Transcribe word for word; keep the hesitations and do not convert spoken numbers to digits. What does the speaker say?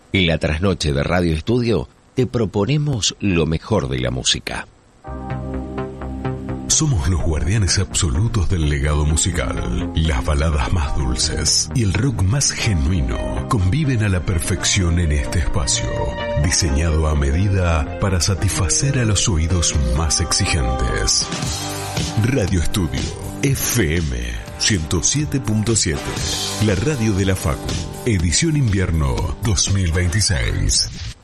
En la trasnoche de Radio Estudio te proponemos lo mejor de la música. Somos los guardianes absolutos del legado musical. Las baladas más dulces y el rock más genuino conviven a la perfección en este espacio, diseñado a medida para satisfacer a los oídos más exigentes. Radio Estudio F M ciento siete punto siete, la radio de la Facu, edición invierno dos mil veintiséis.